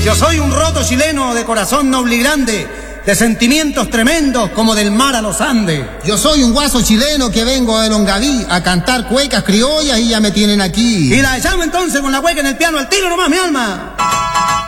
Yo soy un roto chileno de corazón noble y grande, de sentimientos tremendos como del mar a los Andes. Yo soy un guaso chileno que vengo de Longaví a cantar cuecas criollas y ya me tienen aquí. Y la echamos entonces con la cueca en el piano al tiro nomás, mi alma.